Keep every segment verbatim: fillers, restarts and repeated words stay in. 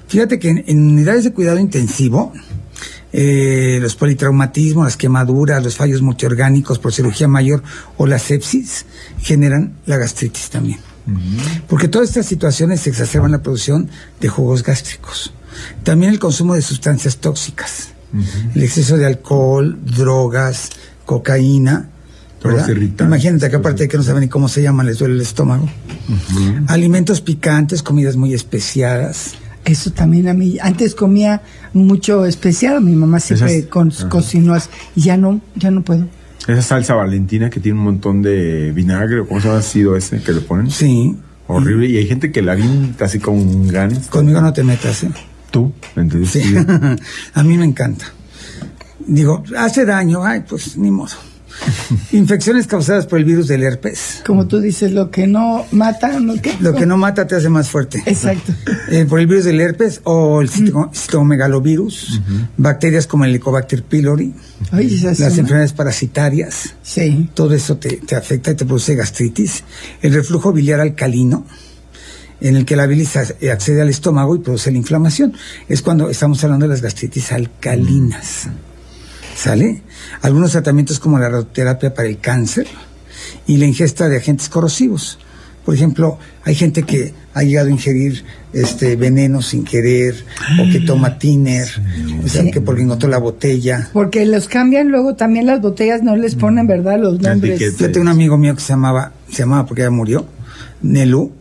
Fíjate que en, en unidades de cuidado intensivo, eh, los politraumatismos, las quemaduras, los fallos multiorgánicos por cirugía mayor o la sepsis generan la gastritis también. Uh-huh. Porque todas estas situaciones exacerban la producción de jugos gástricos. También el consumo de sustancias tóxicas, uh-huh. el exceso de alcohol, drogas, cocaína. Imagínate que aparte de que no saben ni cómo se llama, les duele el estómago. Uh-huh. Alimentos picantes, comidas muy especiadas. Eso también a mí, antes comía mucho especiado, mi mamá siempre Esas, con, cocinó así, y ya no, ya no puedo. Esa salsa valentina que tiene un montón de vinagre, ¿cómo se llama? ¿Sido ese que le ponen? Sí. Horrible, y hay gente que la avienta así con ganas. Conmigo no te metas, ¿eh? ¿Tú? ¿Entendés? Sí. A mí me encanta. Digo, hace daño, ay, pues ni modo. Infecciones causadas por el virus del herpes. Como tú dices, lo que no mata, no que... Lo que no mata te hace más fuerte. Exacto. Eh, por el virus del herpes o el cito- citomegalovirus, uh-huh. bacterias como el Helicobacter pylori, Ay, las una... enfermedades parasitarias. Sí. Todo eso te, te afecta y te produce gastritis. El reflujo biliar alcalino, en el que la bilis accede al estómago y produce la inflamación. Es cuando estamos hablando de las gastritis alcalinas. ¿Sale? Algunos tratamientos como la radioterapia para el cáncer y la ingesta de agentes corrosivos. Por ejemplo, hay gente que ha llegado a ingerir este veneno sin querer, o que toma tiner, sí, o sea, sí. que porque encontró la botella. Porque los cambian luego, también las botellas no les ponen, ¿verdad? Los nombres. Yo tengo un amigo mío que se llamaba, se llamaba porque ya murió, Nelú,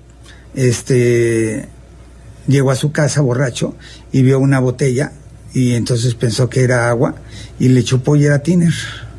este, llegó a su casa borracho y vio una botella y entonces pensó que era agua y le chupó y era tiner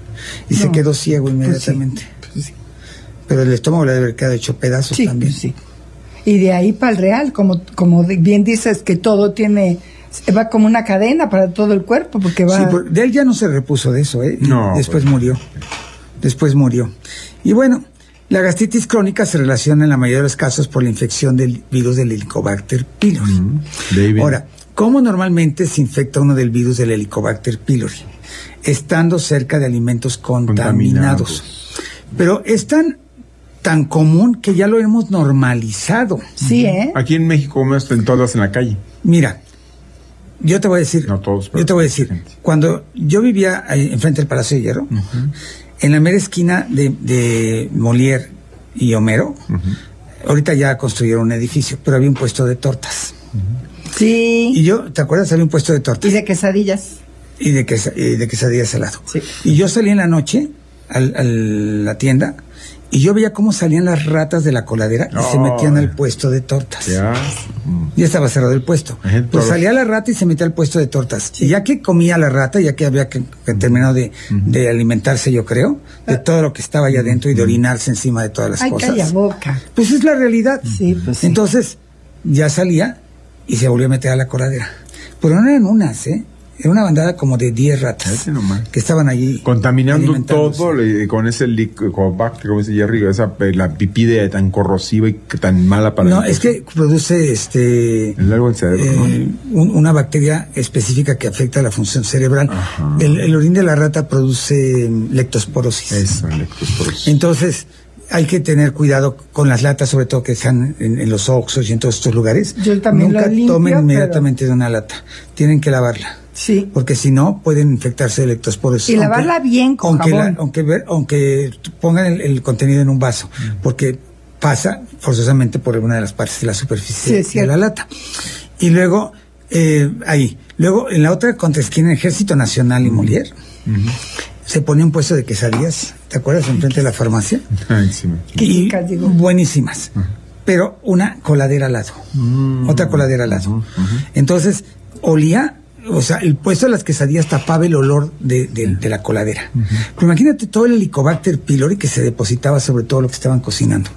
y no, se quedó ciego inmediatamente. Pues sí, pues sí. Pero el estómago le debe haber quedado hecho pedazos sí, también. Pues sí. Y de ahí para el real, como como bien dices, que todo tiene, va como una cadena para todo el cuerpo, porque va... Sí, por, de él ya no se repuso de eso, ¿eh? No, después pues. murió. Después murió. Y bueno, la gastritis crónica se relaciona en la mayoría de los casos por la infección del virus del Helicobacter pylori. Mm, Ahora, ¿cómo normalmente se infecta uno del virus del Helicobacter pylori? Estando cerca de alimentos contaminados. contaminados. Pero es tan, tan común que ya lo hemos normalizado. Sí, ¿eh? Aquí en México comemos en todas en la calle. Mira, yo te voy a decir, no todos, pero yo te voy a decir, gente. Cuando yo vivía ahí enfrente del Palacio de Hierro, uh-huh. en la mera esquina de, de Molière y Homero, uh-huh. ahorita ya construyeron un edificio, pero había un puesto de tortas. Uh-huh. Sí. Y yo, ¿te acuerdas? Había un puesto de tortas. Y de quesadillas. Y de, quesa, y de quesadillas al lado. Sí. Y yo salí en la noche a la tienda y yo veía cómo salían las ratas de la coladera y oh, se metían al puesto de tortas. Ya, ya estaba cerrado el puesto. Pues salía la rata y se metía al puesto de tortas. Sí. Y ya que comía la rata, ya que había que, que terminado de, uh-huh. de alimentarse, yo creo, de todo lo que estaba allá adentro y de orinarse encima de todas las Ay, cosas. Calla boca. Pues es la realidad. Sí, pues sí. Entonces, ya salía y se volvió a meter a la coladera. Pero no eran unas, ¿eh? Era una bandada como de diez ratas que estaban allí contaminando todo le, con ese líquido, como dice Jerry, esa la pipí de tan corrosiva y tan mala para no, el es que produce este el largo del cerebro, eh, ¿no? un, una bacteria específica que afecta la función cerebral. El, el orín de la rata produce lectosporosis. Eso, lectosporosis. Entonces hay que tener cuidado con las latas, sobre todo que están en, en los Oxxos y en todos estos lugares. Yo también Nunca lo limpio, tomen pero... inmediatamente de una lata. Tienen que lavarla. Sí. Porque si no, pueden infectarse de lectosporosis. Y aunque, lavarla bien con aunque jabón. La, aunque, ver, aunque pongan el, el contenido en un vaso, mm. porque pasa forzosamente por una de las partes de la superficie sí, de la lata. Y luego, eh, ahí. Luego, en la otra contraesquina, Ejército Nacional y Molière, mm-hmm. se pone un puesto de quesadillas, ¿te acuerdas? Enfrente de la farmacia. Ay, sí. Y buenísimas. Uh-huh. Pero una coladera al lado. Uh-huh. Otra coladera al lado. Uh-huh. Entonces, olía... O sea, el puesto de las quesadillas tapaba el olor de, de, de la coladera. Uh-huh. Pero imagínate todo el Helicobacter pylori que se depositaba sobre todo lo que estaban cocinando.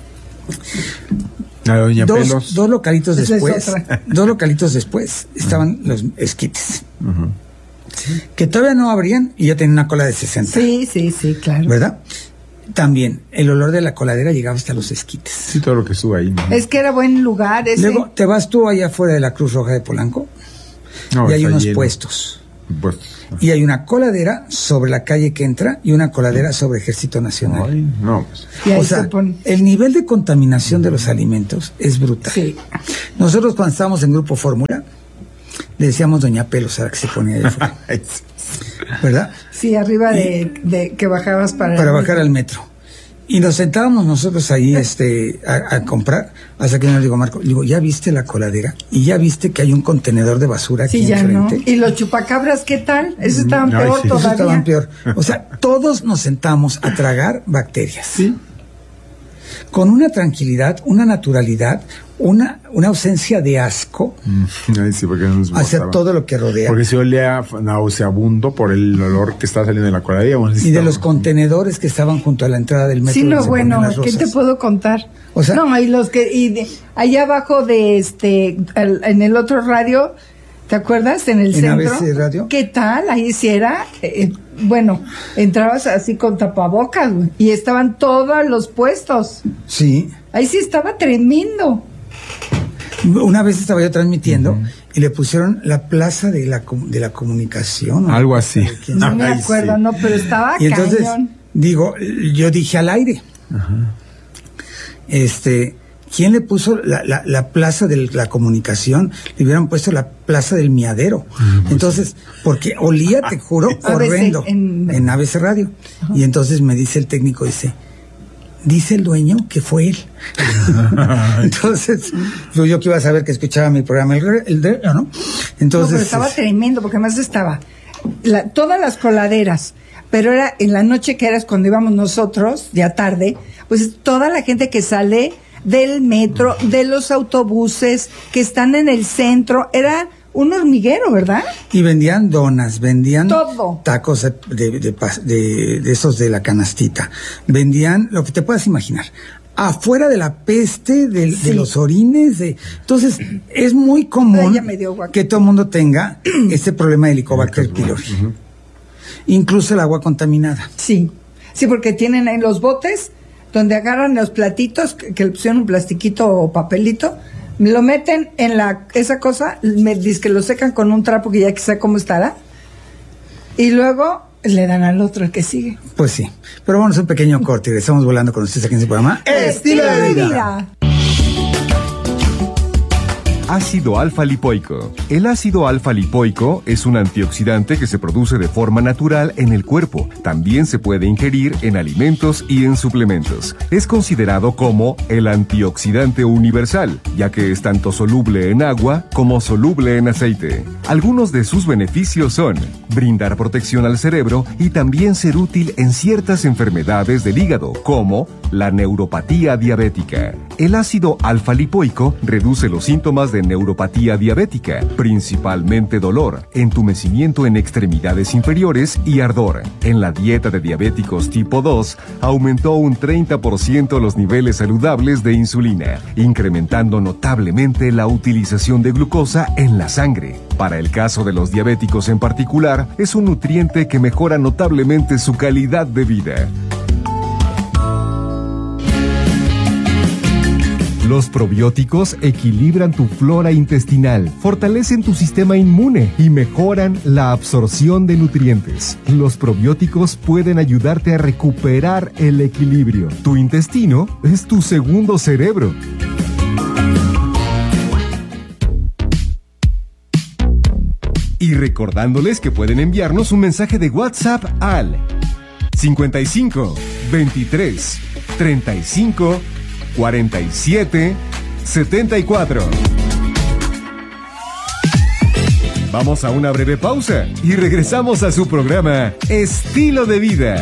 A doña dos, Pelos. dos localitos después, dos localitos después estaban uh-huh. los esquites. Uh-huh. Que todavía no abrían y ya tenían una cola de sesenta. Sí, sí, sí, claro. ¿Verdad? También el olor de la coladera llegaba hasta los esquites. Sí, todo lo que sube ahí. ¿No? Es que era buen lugar ese. Luego te vas tú allá afuera de la Cruz Roja de Polanco. No, y hay unos lleno. puestos. puestos. Y hay una coladera sobre la calle que entra y una coladera sobre Ejército Nacional. Ay, no, pues. O sea, pone... el nivel de contaminación de los alimentos es brutal. Sí. Nosotros cuando estábamos en Grupo Fórmula, Le decíamos Doña Pelos a la que se ponía de fuera. ¿Verdad? Sí, arriba de, de que bajabas para... Para bajar al metro. Y nos sentábamos nosotros ahí este, a, a comprar, hasta que nos digo, Marco, digo, ¿ya viste la coladera? ¿Y ya viste que hay un contenedor de basura aquí sí, ya enfrente? No. ¿Y los chupacabras qué tal? Esos estaban Ay, peor sí. todavía. Esos estaban peor. O sea, todos nos sentamos a tragar bacterias. Sí. Con una tranquilidad, una naturalidad, una, una ausencia de asco Ay, sí, porque no nos hacia gustaba. todo lo que rodea. Porque se olía nauseabundo por el olor que estaba saliendo de la coladera. Bueno, sí Y de estaba- los contenedores que estaban junto a la entrada del metro. Sí, donde no, se ponían bueno, las ¿qué rosas. te puedo contar? O sea- no, y los que, y de, allá abajo de este, el- en el otro radio, ¿te acuerdas? En el ¿En centro. A B C Radio? ¿Qué tal? Ahí sí era, eh, bueno, entrabas así con tapabocas, güey, y estaban todos los puestos. Sí. Ahí sí estaba tremendo. Una vez estaba yo transmitiendo uh-huh. y le pusieron la plaza de la, de la comunicación. Algo así. No me Ay, acuerdo, sí. no, pero estaba Y entonces, cañón. digo, yo dije al aire. Ajá. Este, ¿quién le puso la, la, la plaza de la comunicación? Le hubieran puesto la plaza del miadero. Uh-huh. Entonces, porque olía, te juro, horrendo. En, en A B C Radio. Uh-huh. Y entonces me dice el técnico, dice, dice el dueño que fue él. Entonces, pues yo que iba a saber que escuchaba mi programa, el, el de, ¿no? Entonces, no, pero estaba es, tremendo, porque además estaba la, todas las coladeras, pero era en la noche que era cuando íbamos nosotros, ya tarde, pues toda la gente que sale del metro, de los autobuses, que están en el centro, era un hormiguero, ¿verdad? Y vendían donas, vendían todo. Tacos de, de, de, de, de esos de la canastita, vendían lo que te puedas imaginar, afuera de la peste, de, sí. de los orines, de entonces es muy común que todo el mundo tenga este problema de Helicobacter pylori, uh-huh. incluso el agua contaminada. Sí, sí, porque tienen ahí los botes donde agarran los platitos, que, que le pusieron un plastiquito o papelito, lo meten en la esa cosa, me dice que lo secan con un trapo que ya que sé cómo estará, y luego le dan al otro el que sigue. Pues sí, pero bueno, es un pequeño corte y estamos volando con ustedes aquí en ese programa Estilo de Vida. vida. Ácido alfa-lipoico. El ácido alfa-lipoico es un antioxidante que se produce de forma natural en el cuerpo. También se puede ingerir en alimentos y en suplementos. Es considerado como el antioxidante universal, ya que es tanto soluble en agua como soluble en aceite. Algunos de sus beneficios son brindar protección al cerebro y también ser útil en ciertas enfermedades del hígado, como la neuropatía diabética. El ácido alfa-lipoico reduce los síntomas de neuropatía diabética, principalmente dolor, entumecimiento en extremidades inferiores y ardor. En la dieta de diabéticos tipo dos, aumentó un treinta por ciento los niveles saludables de insulina, incrementando notablemente la utilización de glucosa en la sangre. Para el caso de los diabéticos en particular, es un nutriente que mejora notablemente su calidad de vida. Los probióticos equilibran tu flora intestinal, fortalecen tu sistema inmune y mejoran la absorción de nutrientes. Los probióticos pueden ayudarte a recuperar el equilibrio. Tu intestino es tu segundo cerebro. Y recordándoles que pueden enviarnos un mensaje de WhatsApp al cincuenta y cinco, veintitrés, treinta y cinco, cuarenta y siete, setenta y cuatro. Vamos a una breve pausa y regresamos a su programa Estilo de Vida.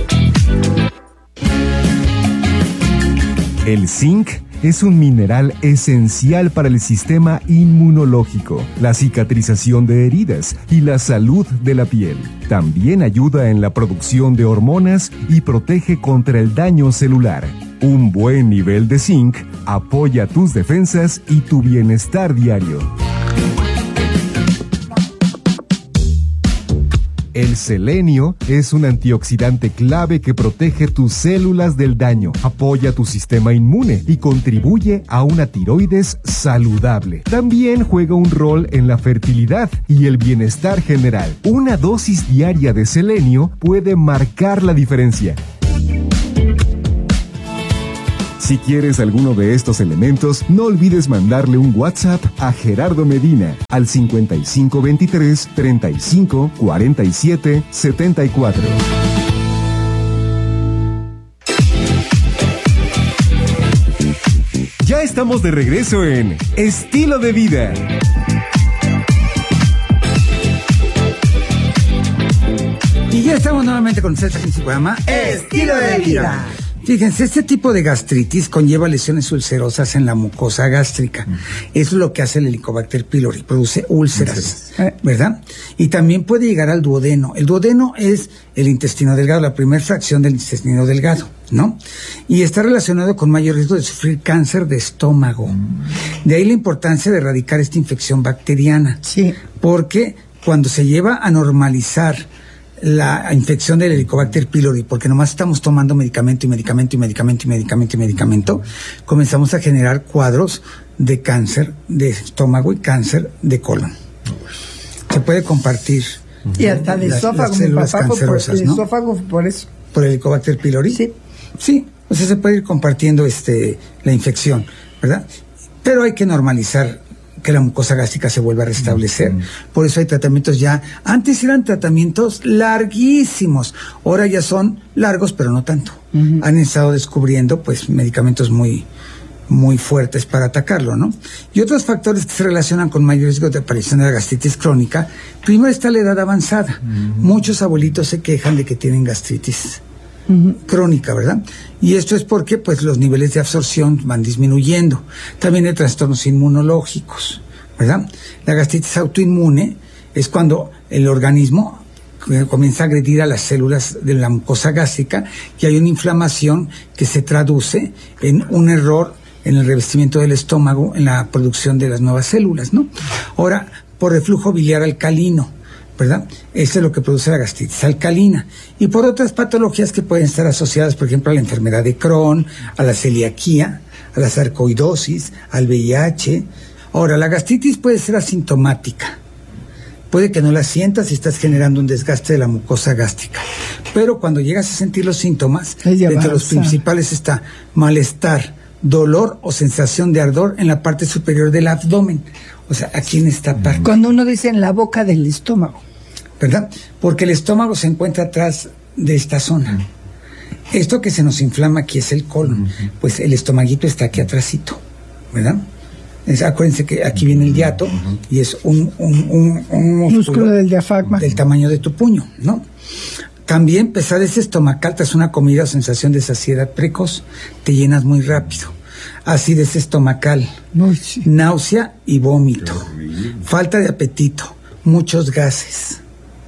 El zinc es un mineral esencial para el sistema inmunológico, la cicatrización de heridas y la salud de la piel. También ayuda en la producción de hormonas y protege contra el daño celular. Un buen nivel de zinc apoya tus defensas y tu bienestar diario. El selenio es un antioxidante clave que protege tus células del daño, apoya tu sistema inmune y contribuye a una tiroides saludable. También juega un rol en la fertilidad y el bienestar general. Una dosis diaria de selenio puede marcar la diferencia. Si quieres alguno de estos elementos, no olvides mandarle un WhatsApp a Gerardo Medina al cincuenta y cinco veintitrés, treinta y cinco, cuarenta y siete, setenta y cuatro. Ya estamos de regreso en Estilo de Vida. Y ya estamos nuevamente con ustedes en su programa Estilo de Vida. Fíjense, este tipo de gastritis conlleva lesiones ulcerosas en la mucosa gástrica. Eso es lo que hace el Helicobacter pylori, produce úlceras, ¿verdad? Y también puede llegar al duodeno. El duodeno es el intestino delgado, la primera fracción del intestino delgado, ¿no? Y está relacionado con mayor riesgo de sufrir cáncer de estómago. De ahí la importancia de erradicar esta infección bacteriana. Sí. Porque cuando se lleva a normalizar la infección del Helicobacter pylori, porque nomás estamos tomando medicamento y medicamento y medicamento y medicamento y medicamento, comenzamos a generar cuadros de cáncer de estómago y cáncer de colon. Se puede compartir. Y hasta de las, esófago, las células mi papá fue por el ¿no? esófago por eso. ¿Por el Helicobacter pylori? Sí. Sí, o sea, se puede ir compartiendo este la infección, ¿verdad? Pero hay que normalizar que la mucosa gástrica se vuelva a restablecer. Mm. Por eso hay tratamientos ya, antes eran tratamientos larguísimos, ahora ya son largos, pero no tanto. Mm. Han estado descubriendo, pues, medicamentos muy, muy fuertes para atacarlo, ¿no? Y otros factores que se relacionan con mayor riesgo de aparición de la gastritis crónica, primero está la edad avanzada. Mm. Muchos abuelitos se quejan de que tienen gastritis Uh-huh. crónica, ¿verdad? Y esto es porque pues los niveles de absorción van disminuyendo. También hay trastornos inmunológicos, ¿verdad? La gastritis autoinmune es cuando el organismo comienza a agredir a las células de la mucosa gástrica y hay una inflamación que se traduce en un error en el revestimiento del estómago, en la producción de las nuevas células, ¿no? Ahora, por reflujo biliar alcalino, ¿verdad? Eso es lo que produce la gastritis alcalina. Y por otras patologías que pueden estar asociadas, por ejemplo, a la enfermedad de Crohn, a la celiaquía, a la sarcoidosis, al V I H. Ahora, la gastritis puede ser asintomática. Puede que no la sientas si estás generando un desgaste de la mucosa gástrica. Pero cuando llegas a sentir los síntomas, entre los principales está malestar, dolor o sensación de ardor en la parte superior del abdomen. O sea, aquí en esta parte. Cuando uno dice en la boca del estómago. ¿Verdad? Porque el estómago se encuentra atrás de esta zona. Esto que se nos inflama aquí es el colon. Pues el estomaguito está aquí atrásito, ¿verdad? Es, acuérdense que aquí viene el hiato y es un, un, un, un músculo, músculo del diafragma. Del tamaño de tu puño, ¿no? También pesadez estomacal tras una comida o sensación de saciedad precoz. Te llenas muy rápido. Acidez estomacal, Uy, sí. náusea y vómito, falta de apetito, muchos gases.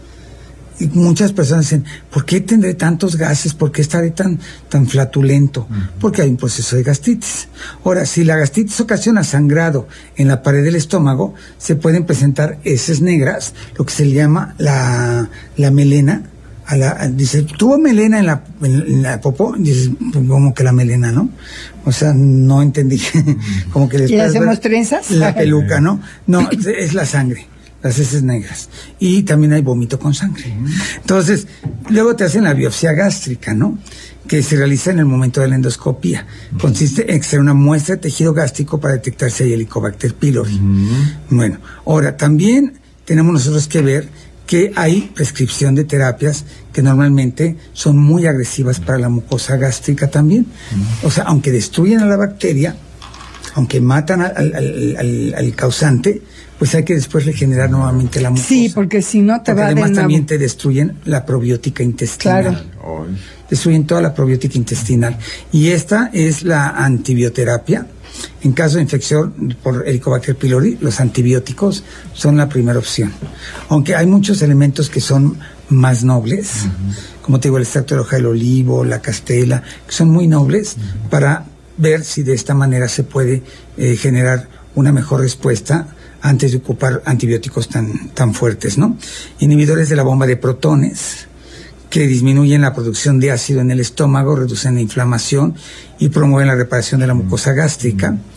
Y muchas personas dicen, ¿por qué tendré tantos gases? ¿Por qué estaré tan, tan flatulento? Uh-huh. Porque hay un proceso de gastritis. Ahora, si la gastritis ocasiona sangrado en la pared del estómago, se pueden presentar heces negras, lo que se le llama la, la melena. A la, a, dice, ¿tuvo melena en la, en, en la popó? Dices, como que la melena, ¿no? O sea, no entendí. Como que les ¿Y hacemos trenzas? La peluca, ¿no? No, es, es la sangre, las heces negras. Y también hay vómito con sangre. Entonces, luego te hacen la biopsia gástrica, ¿no? Que se realiza en el momento de la endoscopía. Consiste en extraer una muestra de tejido gástrico para detectar si hay Helicobacter pylori. Uh-huh. Bueno, ahora, también tenemos nosotros que ver que hay prescripción de terapias que normalmente son muy agresivas para la mucosa gástrica también. Uh-huh. O sea, aunque destruyen a la bacteria, aunque matan al, al, al, al causante, pues hay que después regenerar nuevamente la mucosa. Sí, porque si no te porque va además de nuevo. También te destruyen la probiótica intestinal. Claro. Destruyen toda la probiótica intestinal. Y esta es la antibioterapia. En caso de infección por Helicobacter pylori, los antibióticos son la primera opción. Aunque hay muchos elementos que son más nobles, uh-huh. como te digo, el extracto de hoja del olivo, la castela, que son muy nobles uh-huh. para ver si de esta manera se puede eh, generar una mejor respuesta antes de ocupar antibióticos tan, tan fuertes, ¿no? Inhibidores de la bomba de protones, que disminuyen la producción de ácido en el estómago, reducen la inflamación y promueven la reparación de la mucosa gástrica.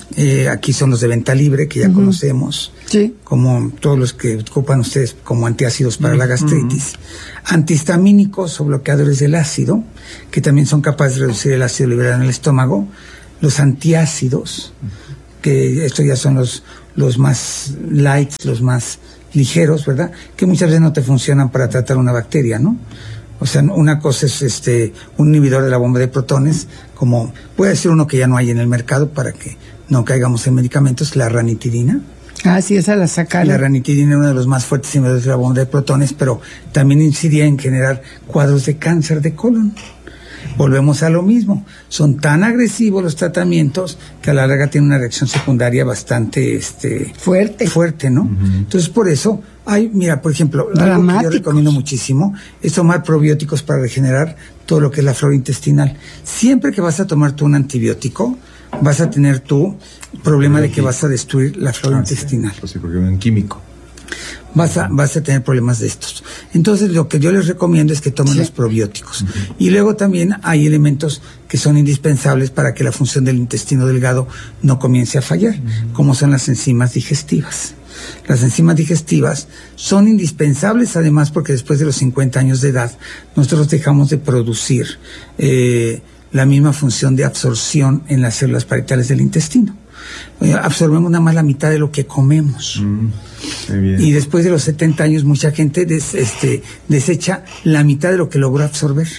Eh, aquí son los de venta libre, que ya uh-huh. conocemos, sí. como todos los que ocupan ustedes como antiácidos para uh-huh. la gastritis. Antihistamínicos o bloqueadores del ácido, que también son capaces de reducir el ácido liberado en el estómago. Los antiácidos, que estos ya son los, los más light, los más ligeros, ¿verdad? Que muchas veces no te funcionan para tratar una bacteria, ¿no? O sea, una cosa es este un inhibidor de la bomba de protones, como puede ser uno que ya no hay en el mercado para que no caigamos en medicamentos, la ranitidina. Ah, sí, esa la sacaron. La ranitidina es uno de los más fuertes inhibidores de la bomba de protones, pero también incidía en generar cuadros de cáncer de colon. Volvemos a lo mismo. Son tan agresivos los tratamientos que a la larga tienen una reacción secundaria bastante este fuerte, fuerte, ¿no? Uh-huh. Entonces, por eso, hay, mira, por ejemplo, algo que yo recomiendo muchísimo es tomar probióticos para regenerar todo lo que es la flora intestinal. Siempre que vas a tomar tú un antibiótico, vas a tener tu problema de que vas a destruir la flora ah, intestinal. Sí, pues sí, porque es un químico. Vas a, vas a tener problemas de estos. Entonces, lo que yo les recomiendo es que tomen sí. los probióticos. Uh-huh. Y luego también hay elementos que son indispensables para que la función del intestino delgado no comience a fallar, uh-huh. como son las enzimas digestivas. Las enzimas digestivas son indispensables, además, porque después de los cincuenta años de edad, nosotros dejamos de producir eh, la misma función de absorción en las células parietales del intestino. Eh, absorbemos nada más la mitad de lo que comemos. Mm, y después de los setenta años, mucha gente des, este, desecha la mitad de lo que logró absorber.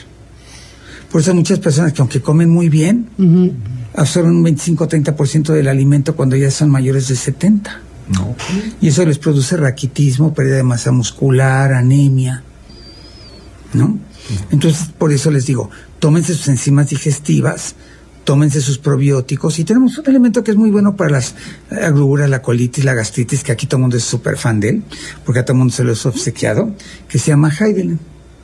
Por eso hay muchas personas que, aunque comen muy bien, uh-huh. absorben un veinticinco a treinta por ciento del alimento cuando ya son mayores de setenta. No. Y eso les produce raquitismo, pérdida de masa muscular, anemia, ¿no? Entonces, por eso les digo, tómense sus enzimas digestivas, tómense sus probióticos, y tenemos un elemento que es muy bueno para las agruras, la colitis, la gastritis, que aquí todo el mundo es súper fan de él, porque a todo el mundo se lo es obsequiado, que se llama Heidelin.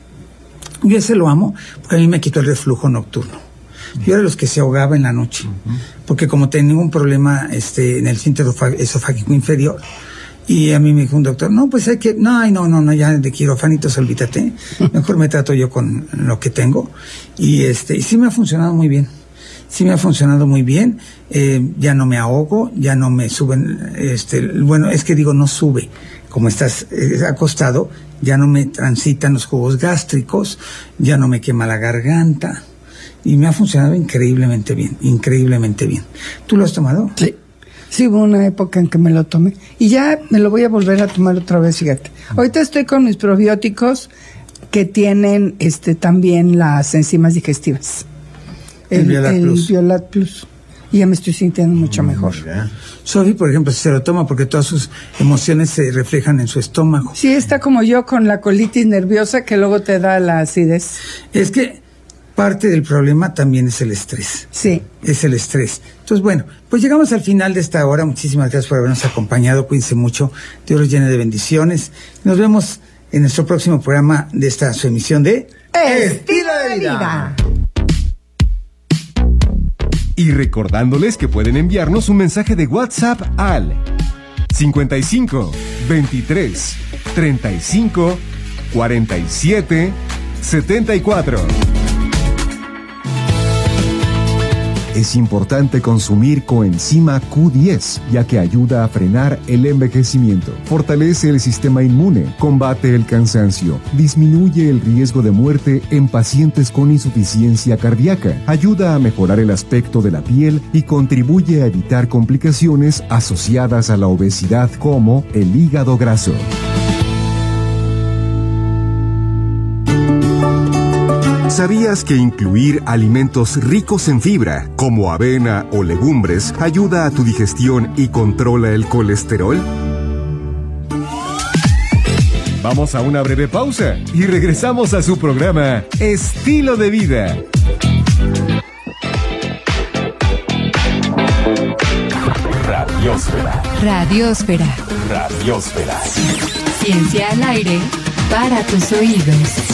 Yo ese lo amo, porque a mí me quitó el reflujo nocturno. Yo era de los que se ahogaba en la noche, uh-huh. porque como tenía un problema este, en el esfínter esofágico inferior, y a mí me dijo un doctor, no, pues hay que, no, ay, no, no, no, ya de quirófanitos, olvídate, mejor me trato yo con lo que tengo, y este, y sí me ha funcionado muy bien, sí me ha funcionado muy bien, eh, ya no me ahogo, ya no me suben, este, bueno, es que digo, no sube, como estás eh, acostado, ya no me transitan los jugos gástricos, ya no me quema la garganta, y me ha funcionado increíblemente bien, increíblemente bien. ¿Tú lo has tomado? Sí. Sí, hubo una época en que me lo tomé. Y ya me lo voy a volver a tomar otra vez, fíjate. Ahorita estoy con mis probióticos que tienen este también las enzimas digestivas. El, el Violat Plus. El Violat Plus. Y ya me estoy sintiendo mucho mm, mejor. Sofi, por ejemplo, si se lo toma porque todas sus emociones se reflejan en su estómago. Sí, está como yo con la colitis nerviosa que luego te da la acidez. Es que parte del problema también es el estrés. Sí. Es el estrés. Entonces, bueno, pues llegamos al final de esta hora. Muchísimas gracias por habernos acompañado. Cuídense mucho. Dios los llene de bendiciones. Nos vemos en nuestro próximo programa de esta su emisión de Estilo de Vida. Y recordándoles que pueden enviarnos un mensaje de WhatsApp al cincuenta y cinco, veintitrés, treinta y cinco, cuarenta y siete, setenta y cuatro. Es importante consumir coenzima Q diez, ya que ayuda a frenar el envejecimiento, fortalece el sistema inmune, combate el cansancio, disminuye el riesgo de muerte en pacientes con insuficiencia cardíaca, ayuda a mejorar el aspecto de la piel y contribuye a evitar complicaciones asociadas a la obesidad como el hígado graso. ¿Sabías que incluir alimentos ricos en fibra, como avena o legumbres, ayuda a tu digestión y controla el colesterol? Vamos a una breve pausa y regresamos a su programa Estilo de Vida. Radiósfera. Radiósfera. Radiósfera. Ciencia al aire para tus oídos.